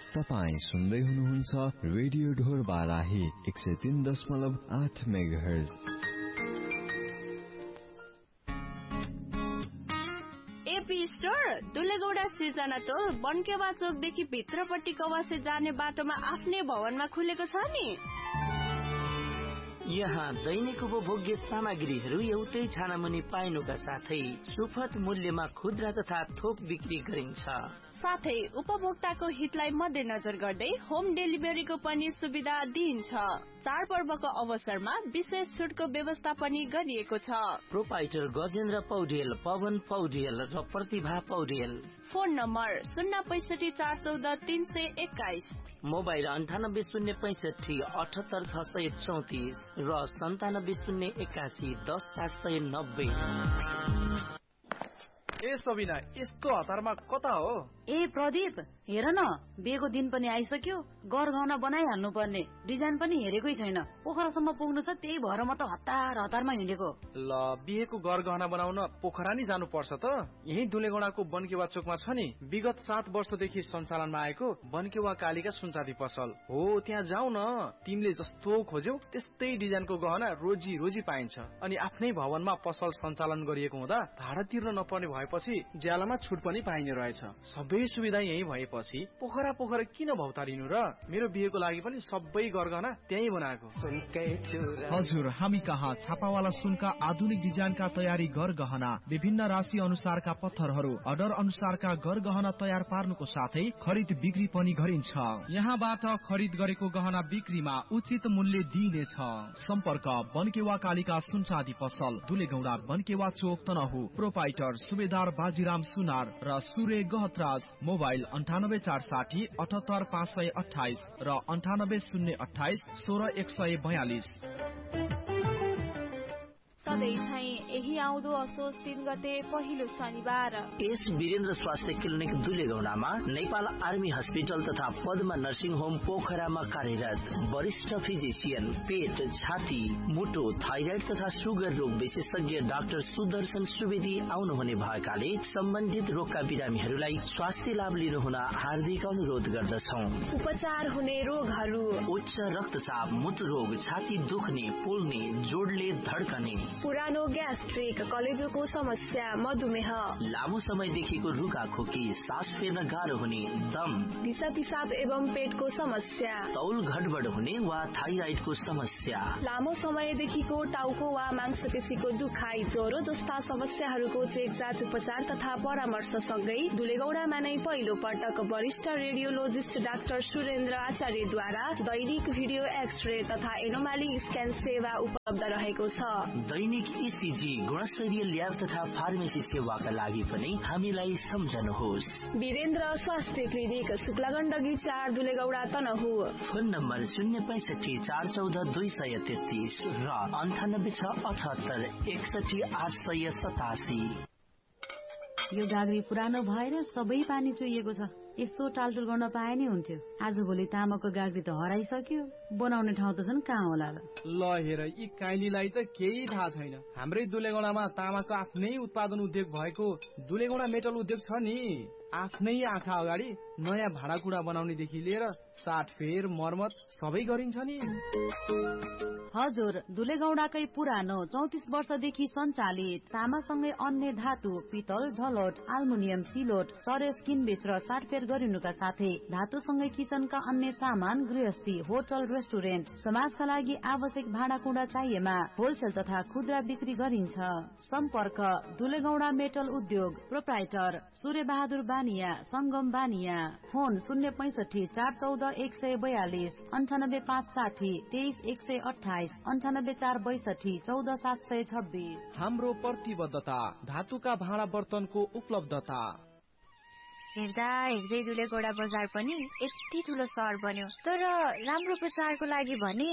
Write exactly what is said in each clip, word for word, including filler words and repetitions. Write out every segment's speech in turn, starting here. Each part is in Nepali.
तपाईं सुन्दै हुनुहुन्छ रेडियो ढोर बाराही एक सय तीन दशमलव आठ मेगाहर्ज। एपी स्टोर दुलेगौडा सिर्जना टोल बनकेवा चोकदेखि भित्रपट्टि कवासे जाने बाटोमा आफ्नै भवनमा खुलेको छ नि। यहाँ दैनिक उपभोग्य सामग्रीहरू एउटै छानामुनि पाइनुका साथै सुपथ मूल्यमा खुद्रा तथा थोक बिक्री गरिन्छ। साथै उपभोक्ताको हितलाई मध्यनजर गर्दै होम डेलिभरीको पनि सुविधा दिइन्छ। चाडपर्वको अवसरमा विशेष छुटको व्यवस्था पनि गरिएको छ। प्रोपाइटर गजेन्द्र पौडेल, पवन पौडेल र प्रतिभा पौडेल। फोन नम्बर शून्य पैसठी चार चौध तीन सय एक्काइस, मोबाइल अन्ठानब्बे शून्य पैसठी अठहत्तर छ सय चौतिस र सन्तानब्बे शून्य एकासी दस सात सय नब्बे। ए सबिना, यस्तो हतारमा कता हो? ए प्रदीप, हेर न, बिहेको दिन पनि आइसक्यो। गरगहना बनाइहाल्नु पर्ने, डिजाइन पनि हेरेकै छैन। पोखरासम्म पुग्नु छ, त्यही भएर म त हतार हतारमा हिँडेको। ल, बिहेको गरगहना बनाउन पोखरा नि जानु पर्छ त। यही दुलेगौडाको बनकेवा चोकमा छ नि, विगत सात वर्षदेखि सञ्चालनमा आएको बनकेवा कालीका सुनचाँदी पसल हो। त्यहाँ जाऊ न, तिमीले जस्तो खोज्यौ त्यस्तै डिजाइनको गहना रोजी रोजी पाइन्छ। अनि आफ्नै भवनमा पसल सञ्चालन गरिएको हुँदा भाडा तिर्न नपर्ने भएपछि ज्यालामा छुट पनि पाइने रहेछ। सबै सुविधा यही भएपछि पोखरा पोखरा किन भौतारिनु र? मेरो बिहेको लागि पनि सबै गरगहना त्यही बनाएको। हजुर, हामी कहाँ छापावाला सुनका आधुनिक डिजाइनका तयारी गरगहना, विभिन्न राशि अनुसारका पत्थरहरू, अर्डर अनुसारका गरगहना तयार पार्नुको साथै खरिद बिक्री पनि गरिन्छ। यहाँबाट खरिद गरेको गहना बिक्रीमा उचित मूल्य दिइनेछ। सम्पर्क बनकेवा कालीका सुनचाँदी पसल, दुलेगौडा बनकेवा चोक तनहु। प्रोपाइटर सुबेदार बाजीराम सुनार र सुरे गहतराज। मोबाइल अन्ठानब्बे चार साठी अठहत्तर पाँच सय अठाइस र अन्ठानब्बे शून्य अठाइस सोह्र एक सय बयालिस। सधैँ चाहिँ यही आउँदो असोज तीन गते पहिलो शनिबार एस वीरेन्द्र स्वास्थ्य क्लिनिक दुलेगौडामा नेपाल आर्मी हस्पिटल तथा पद्मा नर्सिङ होम पोखरामा कार्यरत वरिष्ठ फिजिसियन, पेट, छाती, मुटु, थाइराइड तथा सुगर रोग विशेषज्ञ डाक्टर सुदर्शन सुवेदी आउनुहुने भएकाले सम्बन्धित रोगका बिरामीहरूलाई स्वास्थ्य लाभ लिनुहुन हार्दिक अनुरोध गर्दछौ। उपचार हुने रोगहरू: उच्च रक्तचाप, मूत्ररोग, छाती दुख्ने, पोल्ने, जोडले धड्कने, पुरानो ग्यास्ट्रिक, कलेजोको समस्या, मधुमेह, लामो समयदेखिको रुगा खोकी, सास फेर्न गाह्रो हुने, दम, दिशा पिसाब एवं पेटको समस्या, तौल गडबड हुने वा थाइराइडको समस्या, लामो समयदेखिको टाउको वा मांसपेशीको दुखाइ, ज्वरो जस्ता समस्याहरूको चेकजाँच उपचार तथा परामर्श सँगै दुलेगौडामा नै पहिलो पटक वरिष्ठ रेडियोलोजिस्ट डाक्टर सुरेन्द्र आचार्यद्वारा दैनिक भिडियो एक्सरे तथा एनोमाली स्क्यान सेवा उपलब्ध रहेको छ। दैनिक इसिजी, गुणस्तरीय ल्याब तथा फार्मेसी सेवाका लागि पनि हामीलाई सम्झनुहोस्। वीरेन्द्र स्वास्थ्य क्लिनिक, शुक्लागण्डकी चार, दुलेगौडा तनहु। फोन नम्बर शून्य पैसठी चार चौध दुई सय तेत्तीस र अन्ठानब्बे छ अठहत्तर एकसठी आठ सय सतासी। यो गाग्री पुरानो भएर सबै पानी चुहिएको छ। यसो टालटुल गर्न पाए नै हुन्थ्यो। आजभोलि तामाको गाग्री त हराइसक्यो, बनाउने ठाउँ त छन् कहाँ होला र? ल हेर, यी काइलीलाई त केही थाहा छैन। हाम्रै दुलेगौडामा तामाको आफ्नै उत्पादन उद्योग भएको दुलेगौडा मेटल उद्योग छ नि। आफ्नै आँखा अगाडि नयाँ भाँडाकुँडा बनाउनेदेखि लिएर साटफेर मर्मत सबै गरिन्छ नि। हजुर, दुलेगौडाकै पुरानो चौतिस वर्षदेखि सञ्चालित तामासँगै अन्य धातु, पितल, ढलोट, आल्मुनियम, सिलोट, चरेस किनबेच र साटफेर गरिनुका साथै धातुसँगै किचनका अन्य सामान, गृहस्थी, होटल, रेस्टुरेन्ट, समाजका लागि आवश्यक भाँडाकुँडा चाहिएमा होलसेल तथा खुद्रा बिक्री गरिन्छ। सम्पर्क दुलेगौडा मेटल उद्योग, प्रोप्राइटर सूर्य बहादुर बानिया, संगम बानिया। फोन शून्य पैसठी चार चौध एक सय बयालिस, अन्ठानब्बे पाँच साठी तेइस एक सय अठाइस, अन्ठानब्बे चार बैसठी चौध सात सय छब्बिस। हाम्रो प्रतिबद्धता, धातुका भाँडा बर्तनको उपलब्धता। हेर्दा हेर्दै दुलेगौडा बजार पनि यति ठुलो सहर बन्यो, तर राम्रो प्रचारको लागि भने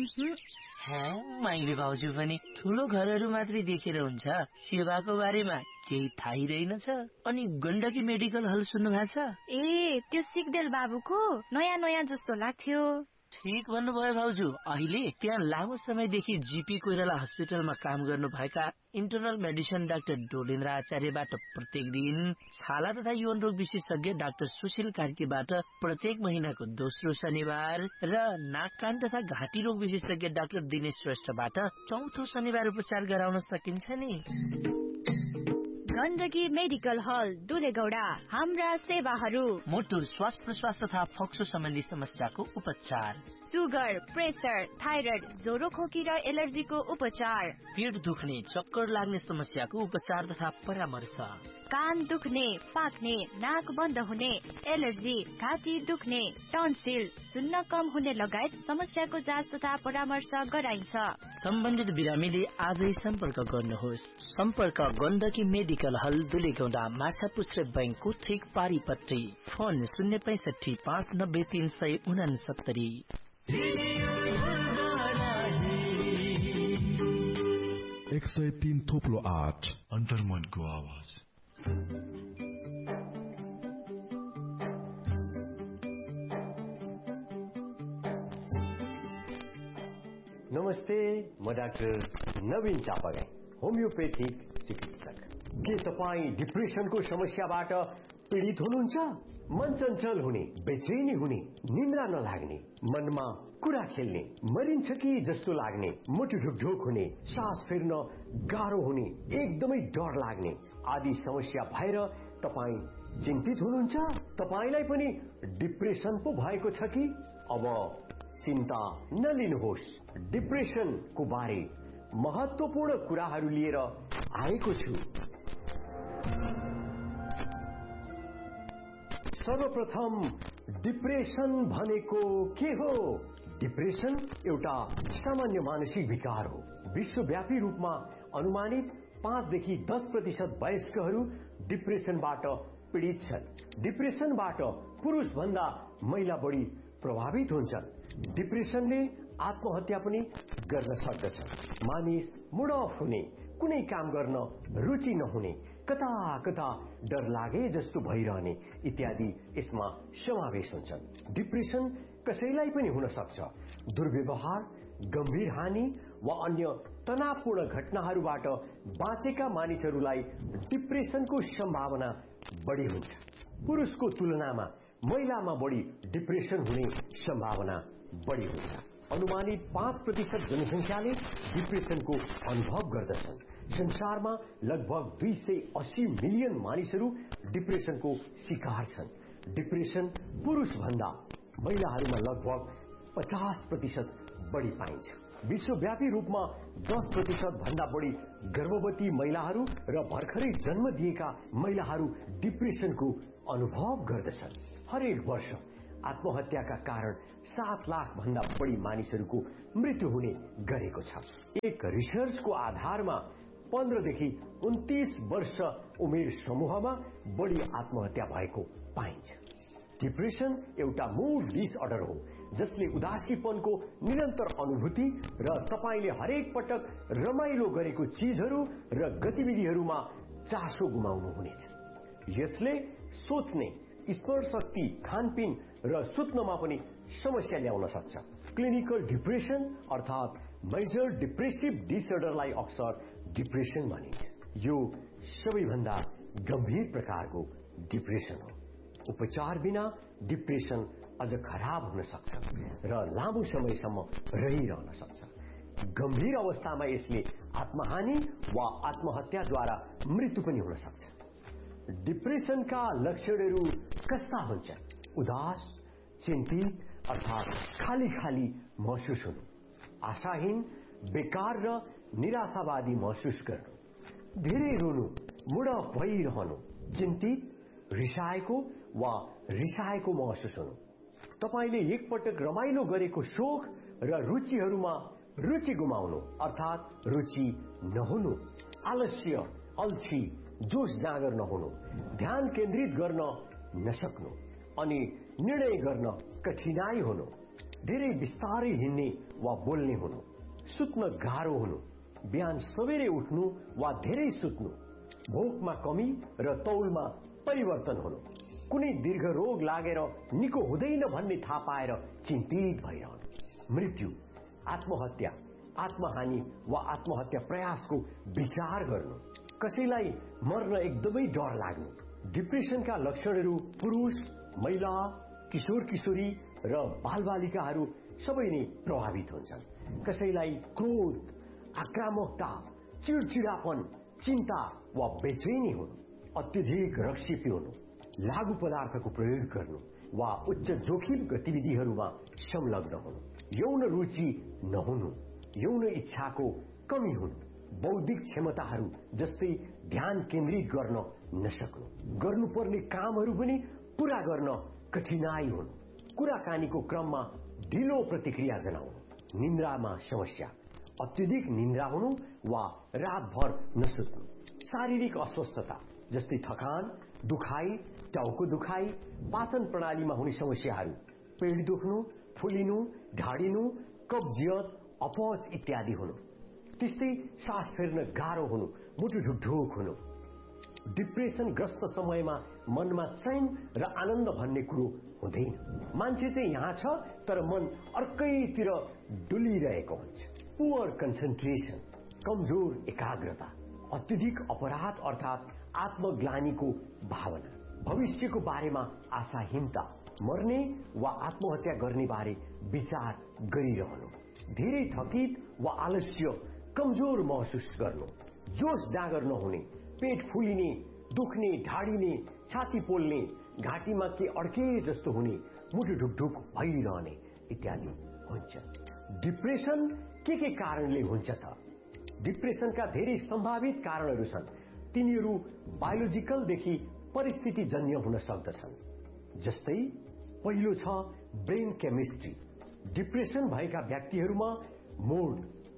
माइली भाउजू पनि ठुलो घरहरू मात्रै देखेर हुन्छ, सेवाको बारेमा केही थाहै रहेनछ। अनि गण्डकी मेडिकल हल सुन्नु भएको छ? ए, त्यो सिग्देल बाबुको नयाँ नयाँ जस्तो लाग्थ्यो। ठीक भन्नुभयो भाउजू। अहिले त्यहाँ लामो समयदेखि जीपी कोइराला हस्पिटलमा काम गर्नुभएका इन्टरनल मेडिसिन डाक्टर डोलेन्द्र आचार्यबाट प्रत्येक दिन छाला तथा यौन रोग विशेषज्ञ डाक्टर सुशील कार्कीबाट प्रत्येक महिनाको दोस्रो शनिबार र नाक कान तथा घाँटी रोग विशेषज्ञ डाक्टर दिनेश श्रेष्ठबाट चौथो शनिबार उपचार गराउन सकिन्छ नि। गण्डकी मेडिकल हल दुलेगौडा। हाम्रा सेवाहरू मुटु श्वास प्रश्वास तथा फोक्सो सम्बन्धी समस्याको उपचार, सुगर, प्रेसर, थाइरोइड, ज्वरो खोकी र एलर्जीको उपचार, पेट दुख्ने चक्कर लाग्ने समस्याको उपचार तथा परामर्श, कान दुख्ने, पाक्ने, नाक बन्द हुने, एलर्जी, घाँटी दुख्ने, टन्सिल, सुन्न कम हुने लगायत समस्याको जाँच तथा परामर्श गराइन्छ। सम्बन्धित बिरामीले आजै सम्पर्क गर्नुहोस्। सम्पर्क गण्डकी मेडिकल हल दुलेगौडा, माछापुच्छ्रे बैंकको ठिक पारिपट्टि। फोन शून्य पैसठी पाँच नब्बे तीन सय उनासत्तरी। एक सय तीन थोप्लो आठ अन्तर्मनको आवाज। नमस्ते, म डाक्टर नवीन चापागाई, होमियोपैथिक चिकित्सक। के तपाईँ डिप्रेसनको समस्याबाट पीडित हुनुहुन्छ? मन चञ्चल हुने, बेचैनी हुने, निन्द्रा नलाग्ने, मनमा कुरा खेल्ने, मरिन्छ कि जस्तो लाग्ने, मुटु ढुकढुक हुने, सास फेर्न गाह्रो हुने, एकदमै डर लाग्ने आदि समस्या भएर तपाईँ चिन्तित हुनुहुन्छ? तपाईलाई पनि डिप्रेसन पो भएको छ कि? अब चिन्ता नलिनुहोस्। डिप्रेसनको बारे महत्वपूर्ण कुराहरू लिएर आएको छु। सर्वप्रथम डिप्रेसन भनेको के हो? डिप्रेसन एउटा सामान्य मानसिक विकार हो। विश्वव्यापी रूपमा अनुमानित पाँचदेखि दस प्रतिशत वयस्कहरू डिप्रेसनबाट पीडित छन्। डिप्रेसनबाट पुरुष भन्दा महिला बढी प्रभावित हुन्छन्। डिप्रेसनले आत्महत्या पनि गर्न सक्दछ। मानिस मुड अफ हुने, कुनै काम गर्न रुचि नहुने, कता कता डर लागे जस्तो भइरहने इत्यादि यसमा समावेश हुन्छन्। डिप्रेसन कसैलाई पनि हुन सक्छ। दुर्व्यवहार, गम्भीर हानि वा अन्य तनावपूर्ण घटनाहरूबाट बाँचेका मानिसहरूलाई डिप्रेसनको सम्भावना बढी हुन्छ। पुरुषको तुलनामा महिलामा बढी डिप्रेसन हुने सम्भावना बढी हुन्छ। अनुमानित पाँच प्रतिशत जनसङ्ख्याले डिप्रेसनको अनुभव गर्दछन्। संसारमा लगभग दुई सय अस्सी मिलियन मानिसहरू डिप्रेसनको शिकार छन्। डिप्रेसन पुरुष भन्दा महिलाहरूमा लगभग पचास प्रतिशत बढी पाइन्छ। विश्वव्यापी रूपमा दस प्रतिशत भन्दा बढी गर्भवती महिलाहरू र भर्खरै जन्म दिएका महिलाहरू डिप्रेसनको अनुभव गर्दछन्। हरेक वर्ष आत्महत्याका कारण सात लाख भन्दा बढी मानिसहरूको मृत्यु हुने गरेको छ। एक रिसर्चको आधारमा पन्ध्रदेखि उन्तीस वर्ष उमेर समूहमा बढी आत्महत्या भएको पाइन्छ। डिप्रेसन एउटा मुड डिसअर्डर हो जसले उदासीपनको निरन्तर अनुभूति र तपाईले हरेक पटक रमाइलो गरेको चीजहरू र गतिविधिहरूमा चासो गुमाउनु हुनेछ। यसले सोच्ने, स्मरण शक्ति, खानपिन र सुत्नमा पनि समस्या ल्याउन सक्छ। क्लिनिकल डिप्रेसन अर्थात मेजर डिप्रेसिभ डिसअर्डरलाई अक्सर डिप्रेसन भनिन्छ। यो सबैभन्दा गम्भीर प्रकारको डिप्रेसन हो। उपचार बिना डिप्रेसन अझ खराब हुन सक्छ र लामो समयसम्म रहिरहन सक्छ। गम्भीर अवस्थामा यसले आत्महानि वा आत्महत्याद्वारा मृत्यु पनि हुन सक्छ। डिप्रेसनका लक्षणहरू कस्ता हुन्छन्? उदास, चिन्तित अर्थात खाली खाली महसुस हुनु, आशाहीन, बेकार र निराशावादी महसुस गर्नु, धेरै रुनु, मुड अफ भइरहनु, चिन्तित, रिसाएको वा रिसाएको महसुस हुनु, तपाईले एकपटक रमाइलो गरेको शोक र रुचिहरूमा रुचि गुमाउनु अर्थात रुचि नहुनु, आलस्य, अल्छी, जोश जागर नहुनु, ध्यान केन्द्रित गर्न नसक्नु अनि निर्णय गर्न कठिनाई हुनु, धेरै बिस्तारै हिँड्ने वा बोल्ने हुनु, सुत्न गाह्रो हुनु, बिहान सबेरै उठ्नु वा धेरै सुत्नु, भोकमा कमी र तौलमा परिवर्तन हुनु, कुनै दीर्घ रोग लागेर निको हुँदैन भन्ने थाहा पाएर चिन्तित भइरहनु, मृत्यु, आत्महत्या, आत्महानि वा आत्महत्या प्रयासको विचार गर्नु, कसैलाई मर्न एकदमै डर लाग्नु। डिप्रेसनका लक्षणहरू पुरुष, महिला, किशोर किशोरी र बालबालिकाहरू सबै नै प्रभावित हुन्छन्। कसैलाई क्रोध, आक्रामकता, चिडचिडापन, चिन्ता वा बेचैनी हुनु, अत्यधिक रक्सी पिउनु, लागू पदार्थको प्रयोग गर्नु वा उच्च जोखिम गतिविधिहरूमा संलग्न हुनु, यौन रुचि नहुनु, यौन इच्छाको कमी हुनु, बौद्धिक क्षमताहरू जस्तै ध्यान केन्द्रित गर्न नसक्नु, गर्नुपर्ने कामहरू पनि पूरा गर्न कठिनाई हुनु, कुराकानीको क्रममा ढिलो प्रतिक्रिया जनाउनु, निन्द्रामा समस्या, अत्यधिक निन्द्रा हुनु वा रातभर नसुत्नु, शारीरिक अस्वस्थता जस्तै थकान, दुखाइ, टाउको दुखाइ, पाचन प्रणालीमा हुने समस्याहरू, पेट दुख्नु, फुलिनु, ढाडिनु, कब्जियत, अपच इत्यादि हुनु, त्यस्तै सास फेर्न गाह्रो हुनु, मुटु ढुकढुक हुनु। डिप्रेसनग्रस्त समयमा मनमा चैन र आनन्द भन्ने कुरो हुँदैन। मान्छे चाहिँ यहाँ छ तर मन अर्कैतिर डुलिरहेको हुन्छ। पुअर कन्सन्ट्रेसन, कमजोर एकाग्रता, अत्यधिक अपराध अर्थात् आत्मग्लानीको भावना, भविष्यको बारेमा आशाहीनता, मर्ने वा आत्महत्या गर्ने बारे विचार गरिरहनु, धेरै थकित वा आलस्य, कमजोर महसुस गर्नु, जोश जागर नहुने, पेट फुलिने, दुख्ने, ढाडिने, छाती पोल्ने, घाँटीमा के अड्के जस्तो हुने, मुटु ढुकढुक भइरहने इत्यादि हुन्छ। डिप्रेसन के के कारणले हुन्छ त? डिप्रेसनका धेरै सम्भावित कारणहरू छन्। तिनीहरू बायोलोजिकलदेखि परिस्थितिजन्य हुन सक्दछन्। जस्तै पहिलो छ ब्रेन केमिस्ट्री। डिप्रेसन भएका व्यक्तिहरूमा मूड,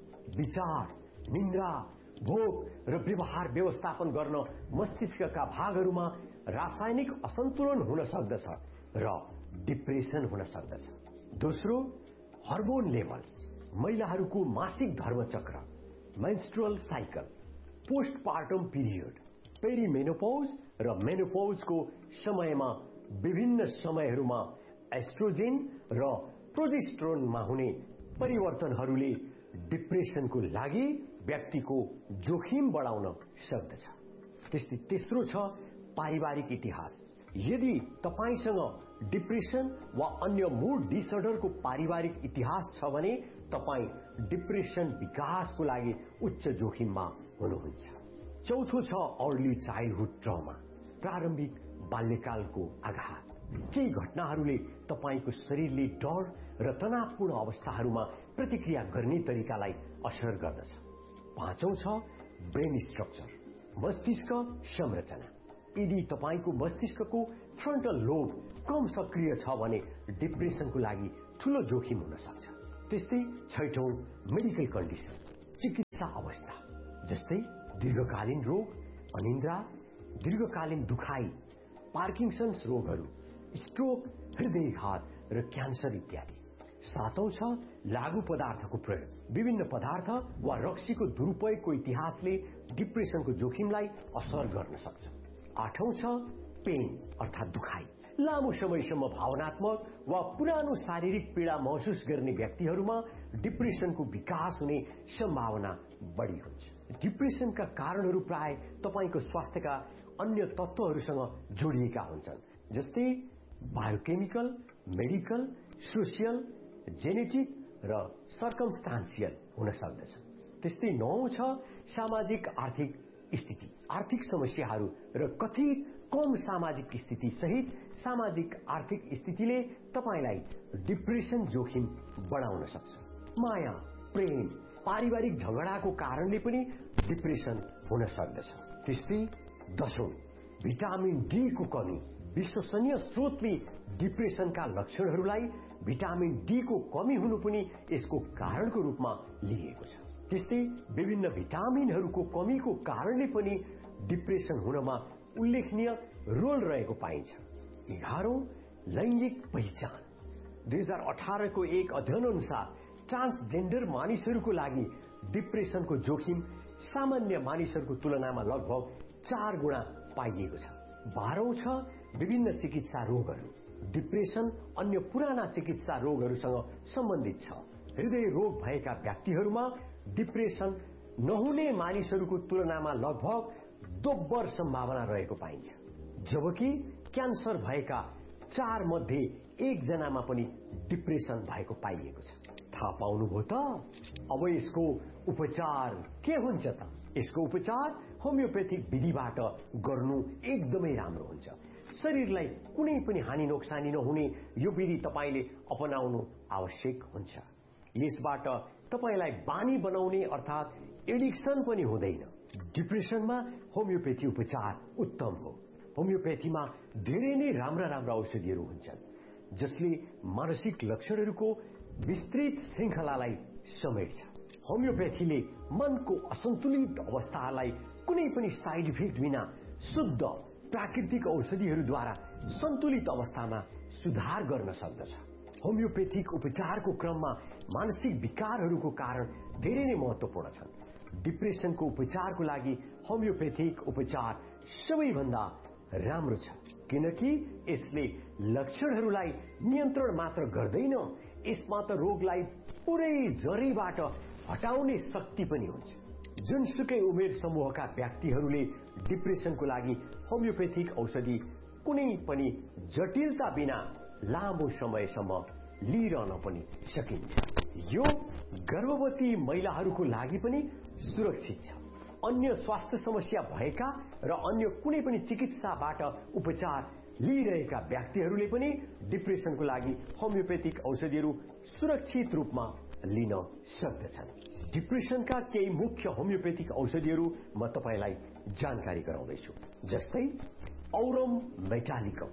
विचार, निन्द्रा, भोक र व्यवहार व्यवस्थापन गर्न मस्तिष्कका भागहरूमा रासायनिक असन्तुलन हुन सक्दछ र डिप्रेसन हुन सक्दछ। दोस्रो, हर्मोन लेभल्स। महिलाहरूको मासिक धर्मचक्र, मेन्स्ट्रुअल साइकल, पोस्टपार्टम पिरियड, पेरिमेनोपौज र मेनोपौजको समयमा विभिन्न समयहरूमा एस्ट्रोजेन र प्रोजेस्टेरोनमा हुने परिवर्तनहरूले डिप्रेसनको लागि व्यक्तिको जोखिम बढाउन सक्दछ। त्यस्तै तेस्रो छ पारिवारिक इतिहास। यदि तपाईसँग डिप्रेसन वा अन्य मुड डिसअर्डरको पारिवारिक इतिहास छ भने तपाईँ डिप्रेसन विकासको लागि उच्च जोखिममा हुनुहुन्छ। चौथो छ अर्ली चाइल्डहुड ट्रमा, प्रारम्भिक बाल्यकालको आघात। केही घटनाहरूले तपाईँको शरीरले डर र तनावपूर्ण अवस्थाहरूमा प्रतिक्रिया गर्ने तरिकालाई असर गर्दछ। पाँचौं छ ब्रेन स्ट्रक्चर, मस्तिष्क संरचना। यदि तपाईँको मस्तिष्कको फ्रन्टल लोब कम सक्रिय छ भने डिप्रेसनको लागि ठूलो जोखिम हुन सक्छ। त्यस्तै छैठौं मेडिकल कन्डिसन, चिकित्सा अवस्था जस्तै दीर्घकालीन रोग, अनिन्द्रा, दीर्घकालीन दुखाइ, पार्किन्सन्स रोगहरू, स्ट्रोक, हृदयघात र क्यान्सर इत्यादि। सातौं छ लागू पदार्थको प्रयोग। विभिन्न पदार्थ वा रक्सीको दुरुपयोगको इतिहासले डिप्रेसनको जोखिमलाई असर गर्न सक्छ। आठौं छ पेन अर्थात् दुखाइ। लामो समयसम्म भावनात्मक वा पुरानो शारीरिक पीडा महसुस गर्ने व्यक्तिहरूमा डिप्रेसनको विकास हुने सम्भावना बढी हुन्छ। डिप्रेसनका कारणहरू प्राय तपाईको स्वास्थ्यका अन्य तत्त्वहरूसँग जोडिएका हुन्छन्, जस्तै बायोकेमिकल, मेडिकल, सोसियल, जेनेटिक र सर्कमस्टान्सियल हुन सक्दछ। त्यस्तै नौ छ सामाजिक आर्थिक स्थिति। आर्थिक समस्याहरू र कथित कम सामाजिक स्थिति सहित सामाजिक आर्थिक स्थितिले तपाईलाई डिप्रेसन जोखिम बढाउन सक्छ। माया, प्रेम, पारिवारिक झगडाको कारणले पनि डिप्रेसन हुन सक्दछ। त्यस्तै दशौं भिटामिन डी को कमी। विश्वसनीय स्रोतले डिप्रेसनका लक्षणहरूलाई भिटामिन डी को कमी हुनु पनि यसको कारणको रूपमा लिएको छ। त्यस्तै विभिन्न भिटामिनहरूको कमीको कारणले पनि डिप्रेसन हुनमा उल्लेखनीय रोल रहेको पाइन्छ। एघारौं लैंगिक पहिचान। दुई हजार अठारह को एक अध्ययन अनुसार ट्रान्सजेन्डर मानिसहरूको लागि डिप्रेसनको जोखिम सामान्य मानिसहरूको तुलनामा लगभग चार गुणा पाइएको छ। बाह्रौं छ विभिन्न चिकित्सा रोगहरू। डिप्रेसन अन्य पुराना चिकित्सा रोगहरूसँग सम्बन्धित छ। हृदय रोग भएका व्यक्तिहरूमा डिप्रेसन नहुने मानिसहरूको तुलनामा लगभग दोब्बर सम्भावना रहेको पाइन्छ, जबकि क्यान्सर भएका चार मध्ये एकजनामा पनि डिप्रेसन भएको पाइएको छ। थाहा पाउनुभयो त? अब यसको उपचार के हुन्छ त? यसको उपचार होमियोपेथिक विधिबाट गर्नु एकदमै राम्रो हुन्छ। शरीरलाई कुनै पनि हानि नोक्सानी नहुने यो विधि तपाईले अपनाउनु आवश्यक हुन्छ। यसबाट तपाईलाई बानी बनाउने अर्थात एडिक्सन पनि हुँदैन। डिप्रेसनमा होमियोपेथी उपचार उत्तम हो। होमियोपेथीमा धेरै नै राम्रा राम्रा औषधिहरू हुन्छन् जसले मानसिक लक्षणहरूको विस्तृत श्रृंखलालाई समेट्छ। होमियोपेथीले मनको असन्तुलित अवस्थालाई कुनै पनि साइड इफेक्ट बिना शुद्ध प्राकृतिक औषधिहरूद्वारा सन्तुलित अवस्थामा सुधार गर्न सक्दछ। होमियोपेथिक उपचारको क्रममा मानसिक विकारहरूको कारण धेरै नै महत्त्वपूर्ण छन्। डिप्रेसनको उपचारको लागि होमियोपेथिक उपचार सबैभन्दा राम्रो छ, किनकि यसले लक्षणहरूलाई नियन्त्रण मात्र गर्दैन, यसमा त रोगलाई पुरै जरीबाट हटाउने शक्ति पनि हुन्छ। जुनसुकै उमेर समूहका व्यक्तिहरूले डिप्रेसनको लागि होमियोपेथिक औषधि कुनै पनि जटिलता बिना लामो समयसम्म लिइरहन पनि सकिन्छ। यो गर्भवती महिलाहरूको लागि पनि सुरक्षित छ। अन्य स्वास्थ्य समस्या भएका र अन्य कुनै पनि चिकित्साबाट उपचार लिइरहेका व्यक्तिहरूले पनि डिप्रेसनको लागि होमियोपेथिक औषधिहरू सुरक्षित रूपमा लिन सक्दछन्। डिप्रेसनका केही मुख्य होमियोपेथिक औषधिहरू म तपाईलाई जानकारी गराउँदैछु, जस्तै Aurum metallicum,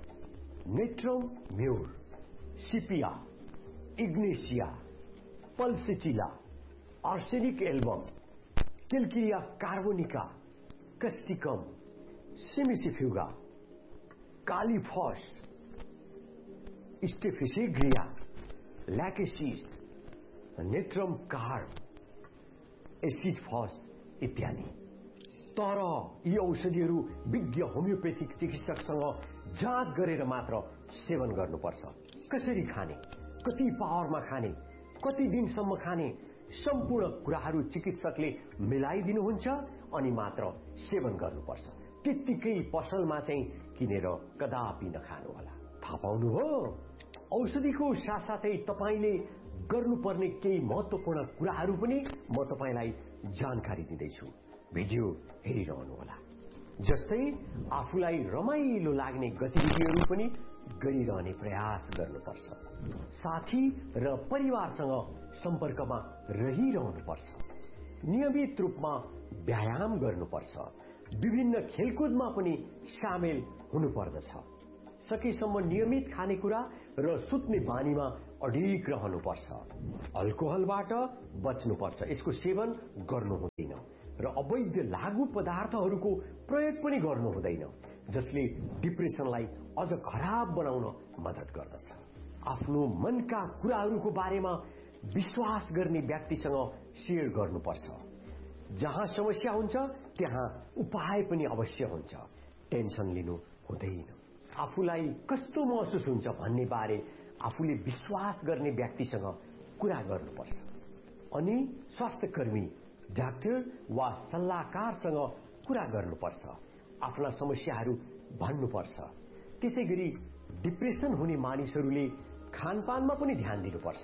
natrum mur, सिपिया, इग्नेसिया, पल्सिचिला, arsenic album, किलकिरिया carbonica, कस्टिकम, cimicifuga, Kali phos, Staphysagria, lachesis, natrum carb, एसिडफॉस इत्यादि। तर यी औषधिहरू विज्ञ होमियोपेथिक चिकित्सकसँग जाँच गरेर मात्र सेवन गर्नुपर्छ। कसरी खाने, कति पावरमा खाने, कति दिनसम्म खाने, सम्पूर्ण कुराहरू चिकित्सकले मिलाइदिनुहुन्छ अनि मात्र सेवन गर्नुपर्छ। त्यत्तिकै पसलमा चाहिँ किनेर कदापि नखानु होला। थाहा पाउनुभयो? औषधिको साथसाथै तपाईले गर्नुपर्ने केही महत्त्वपूर्ण कुराहरू पनि म तपाईलाई जानकारी दिँदैछु। भिडियो हेरिरहनु होला। जस्तै आफूलाई रमाइलो लाग्ने गतिविधिहरू पनि गरिरहने प्रयास गर्नुपर्छ। साथी र परिवारसँग सम्पर्कमा रहिरहनुपर्छ। नियमित रूपमा व्यायाम गर्नुपर्छ। विभिन्न खेलकुदमा पनि सामेल हुनुपर्दछ। सकेसम्म नियमित खानेकुरा र सुत्ने बानीमा अडिग रहनुपर्छ। अल्कोहलबाट बच्नुपर्छ, यसको सेवन गर्नु हुँदैन र अवैध लागू पदार्थहरूको प्रयोग पनि गर्नु हुँदैन, जसले डिप्रेसनलाई अझ खराब बनाउन मद्दत गर्दछ। आफ्नो मनका कुराहरूको बारेमा विश्वास गर्ने व्यक्तिसँग शेयर गर्नुपर्छ। जहाँ समस्या हुन्छ त्यहाँ उपाय पनि अवश्य हुन्छ। टेन्सन लिनु हुँदैन। आफूलाई कस्तो महसुस हुन्छ भन्ने बारे आफूले विश्वास गर्ने व्यक्तिसँग कुरा गर्नुपर्छ। अनि स्वास्थ्यकर्मी, डाक्टर वा सल्लाहकारसँग कुरा गर्नुपर्छ। आफ्ना समस्याहरू भन्नुपर्छ। त्यसैगरी डिप्रेसन हुने मानिसहरूले खानपानमा पनि ध्यान दिनुपर्छ।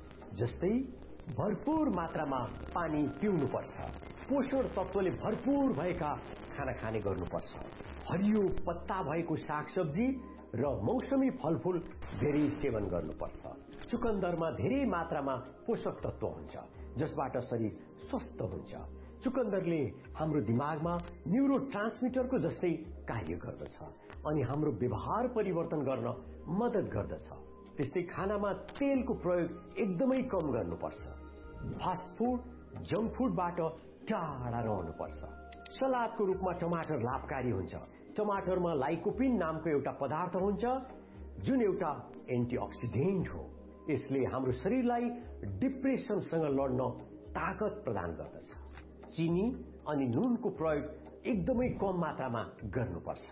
जस्तै भरपूर मात्रामा पानी पिउनुपर्छ। पोषण तत्वले भरपूर भएका खाना खाने गर्नुपर्छ। हरियो पत्ता भएको सागसब्जी र मौसमी फलफूल धेरै सेवन गर्नुपर्छ। चुकन्दरमा धेरै मात्रामा पोषक तत्व हुन्छ, जसबाट शरीर स्वस्थ हुन्छ। चुकन्दरले हाम्रो दिमागमा न्यूरो ट्रान्समिटरको जस्तै कार्य गर्दछ अनि हाम्रो व्यवहार परिवर्तन गर्न मद्दत गर्दछ। त्यस्तै खानामा तेलको प्रयोग एकदमै कम गर्नुपर्छ। फास्ट फूड, जंक फूडबाट टाढा रहनुपर्छ। सलादको रूपमा टमाटर लाभकारी हुन्छ। टमाटरमा लाइकोपिन नामको एउटा पदार्थ हुन्छ जुन एउटा एन्टिअक्सिडेन्ट हो। यसले हाम्रो शरीरलाई डिप्रेसनसँग लड्न ताकत प्रदान गर्दछ। चिनी अनि नुनको प्रयोग एकदमै कम मात्रामा गर्नुपर्छ।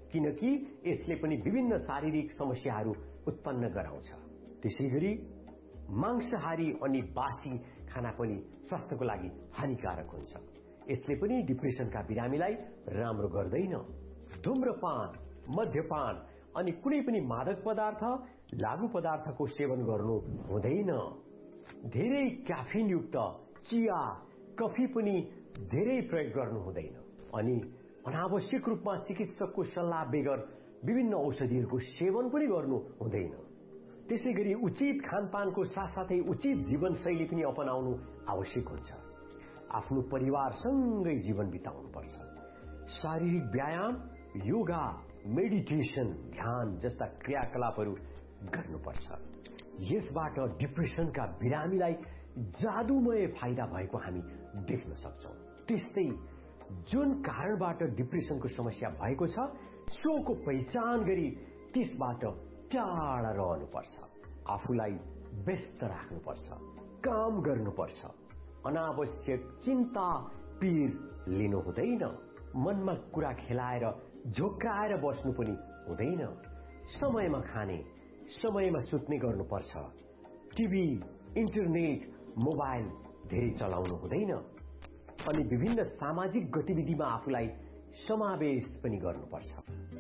किनकि यसले पनि विभिन्न शारीरिक समस्याहरू उत्पन्न गराउँछ। त्यसैगरी मांसाहारी अनि बासी खाना पनि स्वास्थ्यको लागि हानिकारक हुन्छ। यसले पनि डिप्रेसनका बिरामीलाई राम्रो गर्दैन। धूम्रपान, मद्यपान अनि कुनै पनि मादक पदार्थ, लागु पदार्थको सेवन गर्नु हुँदैन। धेरै क्याफिन युक्त चिया, कफी पनि धेरै प्रयोग गर्नु हुँदैन अनि अनावश्यक रूपमा चिकित्सकको सल्लाह बेगर विभिन्न औषधिहरूको सेवन पनि गर्नु हुँदैन। त्यसैगरी उचित खानपानको साथसाथै उचित जीवनशैली पनि अपनाउनु आवश्यक हुन्छ। आफ्नो परिवारसँगै जीवन बिताउनुपर्छ। शारीरिक व्यायाम, योगा, मेडिटेसन, ध्यान जस्ता क्रियाकलापहरू गर्नुपर्छ। यसबाट डिप्रेसनका बिरामीलाई जादुमय फाइदा भएको हामी देख्न सक्छौं। त्यस्तै जुन कारणबाट डिप्रेसनको समस्या भएको छ सोको पहिचान गरी त्यसबाट टाढा रहनुपर्छ। आफूलाई व्यस्त राख्नुपर्छ, काम गर्नुपर्छ। अनावश्यक चिन्ता पीर लिनु हुँदैन। मनमा कुरा खेलाएर झोक्राएर बस्नु पनि हुँदैन। समयमा खाने, समयमा सुत्ने गर्नुपर्छ। टिभी, इन्टरनेट, मोबाइल धेरै चलाउनु हुँदैन अनि विभिन्न सामाजिक गतिविधिमा आफूलाई समावेश पनि गर्नुपर्छ।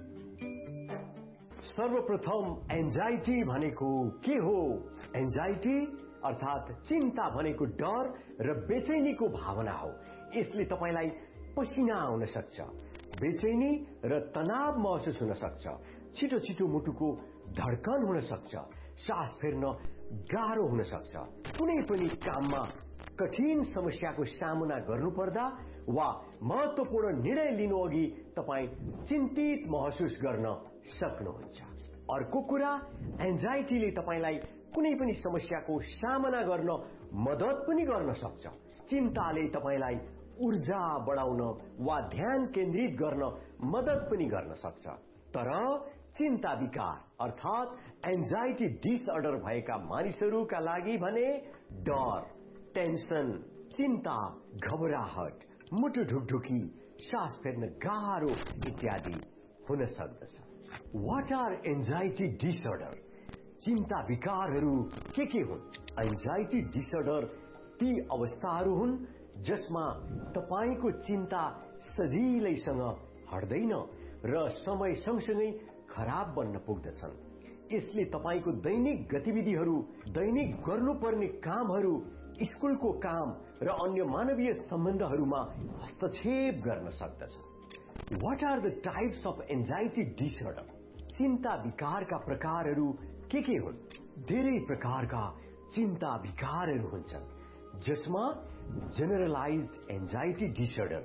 सर्वप्रथम एन्जाइटी भनेको के हो? एन्जाइटी अर्थात चिन्ता भनेको डर र बेचैनीको भावना हो। यसले तपाईलाई पसिना आउन सक्छ, बेचैनी र तनाव महसुस हुन सक्छ, छिटो छिटो मुटुको धड्कन हुन सक्छ, सास फेर्न गाह्रो हुन सक्छ। कुनै पनि काममा कठिन समस्याको सामना गर्नुपर्दा वा महत्त्वपूर्ण निर्णय लिनु अघि तपाई चिन्तित महसुस गर्न सक्नुहुन्छ। अर्को कुरा, एन्जाइटीले तपाईलाई कुनै पनि समस्याको सामना गर्न मद्दत पनि गर्न सक्छ। चिन्ताले तपाईलाई ऊर्जा बढाउन वा ध्यान केन्द्रित गर्न मद्दत पनि गर्न सक्छ। तर चिन्ता विकार अर्थात एन्जाइटी डिसअर्डर भएका मानिसहरूका लागि भने डर, टेन्सन, चिन्ता, घबराहट, मुटु ढुकढुकी, सास फेर्न गाह्रो इत्यादि हुन सक्दछ। What are anxiety disorder? चिन्ता विकारहरू के के हुन्? एन्जाइटी डिसअर्डर ती अवस्थाहरू हुन् जसमा तपाईको चिन्ता सजिलैसँग हट्दैन र समय सँगसँगै खराब बन्न पुग्दछन्। यसले तपाईको दैनिक गतिविधिहरू, दैनिक गर्नुपर्ने कामहरू, स्कुलको काम र अन्य मानवीय सम्बन्धहरूमा हस्तक्षेप गर्न सक्दछ। What are the types of anxiety disorder? चिन्ता विकारका प्रकारहरू के के हुन्? धेरै प्रकारका चिन्ता विकारहरू हुन्छन् जसमा जेनरलाइज्ड एन्जाइटी डिसअर्डर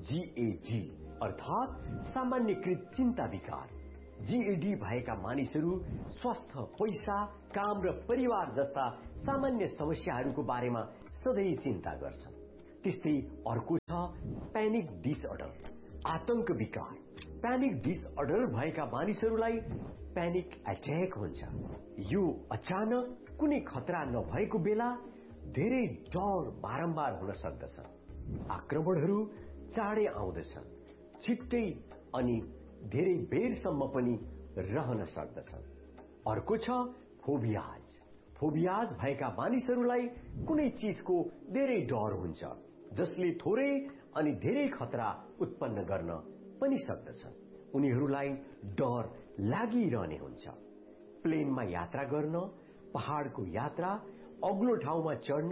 जीएडी अर्थात सामान्यकृत चिन्ता विकार, जीएडी भएका मानिसहरू स्वास्थ्य, पैसा, काम र परिवार जस्ता सामान्य समस्याहरूको बारेमा सधैँ चिन्ता गर्छन्। त्यस्तै अर्को छ प्यानिक डिसअर्डर, आतंक विकार। प्यानिक डिसअर्डर भएका मानिसहरूलाई प्यानिक अट्याक हुन्छ। यो अचानक कुनै खतरा नभएको बेला धेरै डर बारम्बार हुन सक्दछ। आक्रमणहरू चाँडै आउँदछन्, छिट्टै अनि धेरै बेरसम्म पनि रहन सक्दछन्। अर्को छ फोबियाज। फोबियाज भएका मानिसहरूलाई कुनै चीजको धेरै डर हुन्छ जसले थोरै अनि धेरै खतरा उत्पन्न गर्न पनि सक्दछन्। उनीहरूलाई डर लागिरहने हुन्छ। प्लेनमा यात्रा गर्न, पहाडको यात्रा, अग्लो ठाउँमा चढ्न,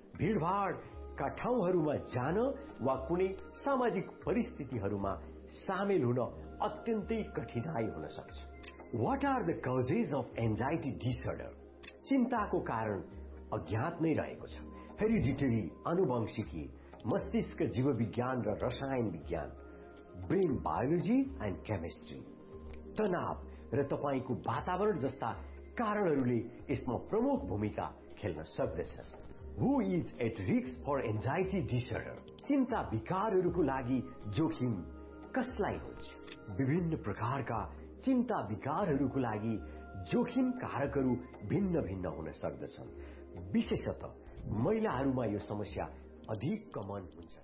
भीडभाडका ठाउँहरूमा जान वा कुनै सामाजिक परिस्थितिहरूमा सामेल हुन अत्यन्तै कठिनाई हुन सक्छ। What are the causes of anxiety disorder? चिन्ताको कारण अज्ञात नै रहेको छ। हेरिडिटरी, आनुवंशिकी, मस्तिष्क जीवविज्ञान र रसायन विज्ञान, ब्रेन बायोलोजी एन्ड केमिस्ट्री, तनाव र तपाईको वातावरण जस्ता कारणहरूले यसमा प्रमुख भूमिका खेल्न सक्दछ। हु is at risk for anxiety disorder? चिन्ता विकारहरूको लागि जोखिम कसलाई हुन्छ? विभिन्न प्रकारका चिन्ता विकारहरूको लागि जोखिम कारकहरू भिन्न भिन्न हुन सक्दछन्। विशेषतः महिलाहरूमा यो समस्या अधिक कमन हुन्छ।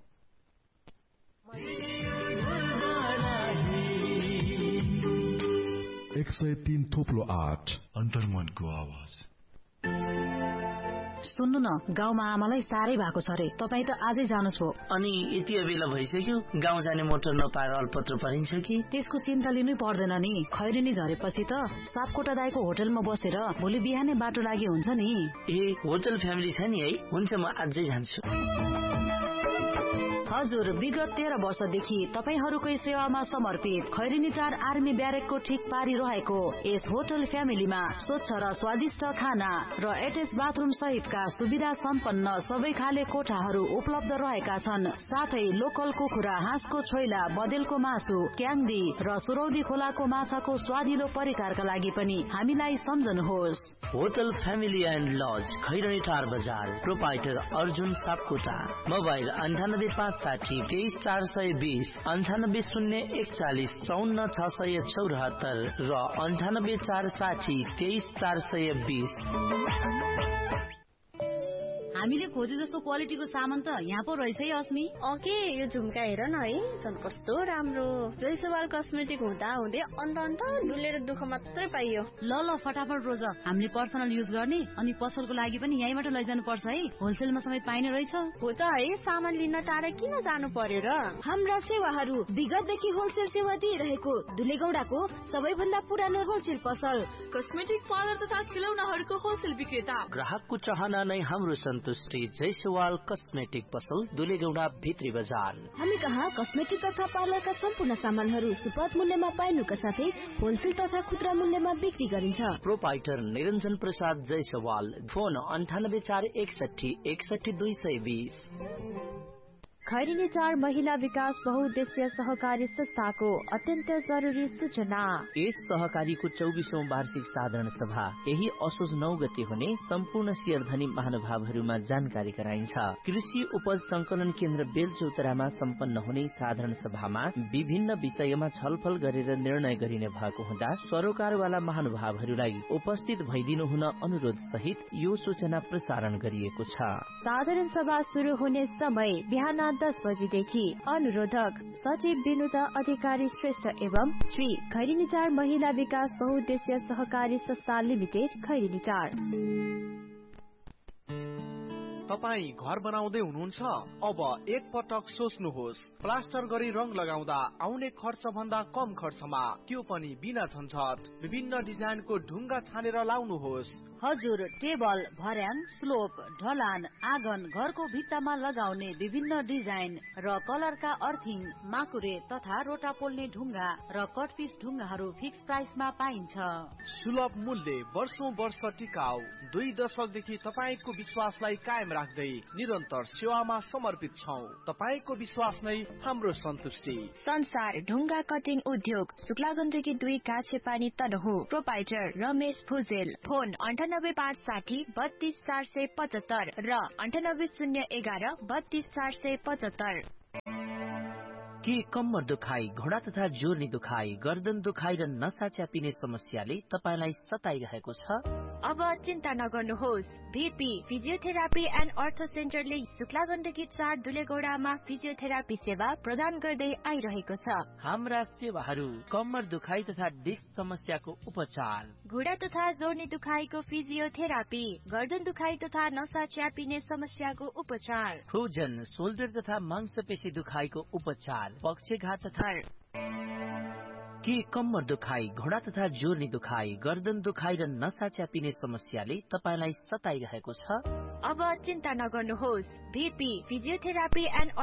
एक सय तीन थोप्लो आठ अन्तर्मनको आवाज। सुन्नु न, गाउँमा आमालाई साह्रै भएको छ रे, तपाईँ त आजै जानुहोस् हो। अनि यति बेला भइसक्यो, गाउँ जाने मोटर नपाएर अल्पत्र परिन्छ कि? त्यसको चिन्ता लिनै पर्दैन नि, खैरेनी झरेपछि त सापकोटा दाइको होटलमा बसेर भोलि बिहानै बाटो लागि हुन्छ नि। ए, होटल फ्यामिली छ नि है? हुन्छ, म आजै जान्छु। हजुर, विगत तेह्र वर्षदेखि तपाईहरूकै सेवामा समर्पित खैरेनी चार आर्मी ब्यारेकको ठिक पारी रहेको यस होटल फ्यामिलीमा स्वच्छ र स्वादिष्ट खाना र एटेच बाथरुम सहितका सुविधा सम्पन्न सबै खाले कोठाहरू उपलब्ध रहेका छन्। साथै लोकल कुखुरा, हाँसको छोइला, बदेलको मासु, क्याङ्दी र सुरौदी खोलाको माछाको स्वादिलो परिकारका लागि पनि हामीलाई सम्झनुहोस्। Hotel family and lodge, Khaireni टार बजार, प्रोपाइटर अर्जुन सापकोटा। मोबाइल अन्ठानब्बे पाँच साठी तेइस चार सय बीस, अन्ठानब्बे शून्य एकचालिस चौन्न छ सय चौरात्तर र अन्ठानब्बे चार साठी तेइस चार सय बीस। हामीले खोजे जस्तो क्वालिटीको सामान त यहाँ पो रहेछ है अस्मी। ओके, यो झुम्का हेर न है, झन् कस्तो राम्रो। जयसवाल कस्मेटिक हुँदा हुँदै अन्त अन्त डुलेर दुःख मात्रै पाइयो। ल ल फटाफट रोज, हामीले पर्सनल युज गर्ने अनि पसलको लागि पनि यहीँबाट लैजानु पर्छ है, होलसेलमा समेत पाइने रहेछ। हो त है, सामान लिन टाढा किन जानु पर्यो र? हाम्रा सेवाहरू विगतदेखि होलसेल सेवा दिइरहेको दुलेगौडाको सबैभन्दा पुरानो होलसेल पसल, कस्मेटिक पार्लर तथा खिलौनाहरूको होलसेल विक्रेता। ग्राहकको चाहना नै हाम्रो सन्तुष्टि। जयसवाल कस्मेटिक पसल, दुलेगौडा भित्री बजार। हामी कहाँ कस्मेटिक तथा पार्लरका सम्पूर्ण सामानहरू सुपथ मूल्यमा पाइनुका साथै होलसेल तथा खुद्रा मूल्यमा बिक्री गरिन्छ। प्रोपाइटर निरञ्जन प्रसाद जयसवाल। फोन अन्ठानब्बे चार एकसठी एकसठी दुई सय बीस। खैरेनी चार महिला विकास बहुउद्देश्य सहकारी संस्थाको अत्यन्त जरुरी सूचना। यस सहकारीको चौबिसौं वार्षिक साधारण सभा यही असोज नौ गते हुने सम्पूर्ण शेयरधनी महानुभावहरूमा जानकारी गराइन्छ। कृषि उपज संकलन केन्द्र बेलचौतरामा सम्पन्न हुने साधारण सभामा विभिन्न विषयमा छलफल गरेर निर्णय गरिने भएको हुँदा सरोकारवाला महानुभावहरूलाई उपस्थित भइदिनु हुन अनुरोध सहित यो सूचना प्रसारण गरिएको छ। साधारण सभा शुरू हुने समय बिहान दस बजेदेखि। अनुरोधक सचिव विनुता अधिकारी श्रेष्ठ एवं श्री खैरेनी चार महिला विकास बहुउद्देश्य सहकारी संस्था लिमिटेड, खैरेनी चार। तपाई घर बनाउँदै हुनुहुन्छ? अब एक पटक सोच्नुहोस्, प्लास्टर गरी रङ लगाउँदा आउने खर्च भन्दा कम खर्चमा, त्यो पनि बिना झन्झट। विभिन्न डिजाइनको ढुङ्गा छानेर लाउनुहोस्। हजुर, टेबल, भर्याङ, स्लोप, ढलान, आँगन, घरको भित्तामा लगाउने विभिन्न डिजाइन र कलरका अर्थिङ, माकुरे तथा रोटा पोल्ने ढुङ्गा र कटपिस ढुङ्गाहरू फिक्स प्राइसमा पाइन्छ। सुलभ मूल्य, वर्षौं वर्ष टिकाउ, दुई दशकदेखि तपाईको विश्वासलाई कायम राख्दै निरन्तर सेवामा समर्पित छौं। तपाईको विश्वास नै हाम्रो सन्तुष्टि। संसार ढुङ्गा कटिङ उद्योग, शुक्लागण्डकी दुई काछे पानी तनहु। प्रोपाइटर रमेश भुजेल। फोन अन्ठानब्बे पाँच साठी बत्तीस चार सय पचहत्तर र अन्ठानब्बे शून्य एघार बत्तीस चार सय पचहत्तर। के कम्मर दुखाइ, घोडा तथा जोर्नी दुखाइ, गर्दन दुखाइ र नसा च्यापिने समस्याले तपाईलाई सताइरहेको छ? अब चिन्ता नगर्नुहोस्। भीपी फिजियोथेरापी एन्ड अर्थो सेन्टरले शुक्लागण्डकी चार दुलेगौडामा फिजियोथेरापी सेवा प्रदान गर्दै आइरहेको छ। हाम्रा सेवाहरू कम्मर दुखाइ तथा डिस्क समस्याको उपचार, घुँडा तथा जोर्नी दुखाइको फिजियोथेरापी, गर्दन दुखाइ तथा नसा च्यापिने समस्याको उपचार, फ्रोजन शोल्डर तथा मांसपेशी दुखाइको उपचार, पक्षघात तथा के कम्मर दुखाइ, घोडा तथा जोर्नी दुखाइ, गर्दन दुखाइ र नसा च्यापिने समस्याले तपाईलाई सताइरहेको छ? अब चिन्ता नगर्नुहोस्। भीपी फिजियोथेरापी एन्ड